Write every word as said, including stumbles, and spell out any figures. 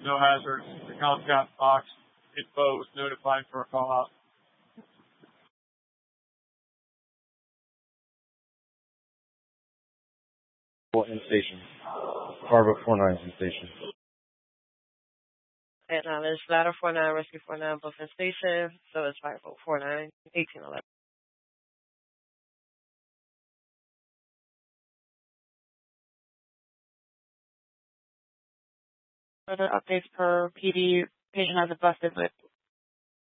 no hazards. The Comscat box info was notified for a call out. In station. Carver four nine in station. Acknowledge ladder four nine, rescue four nine, both in station. So it's five four nine, eighteen eleven. Further updates per P D, patient has a busted lip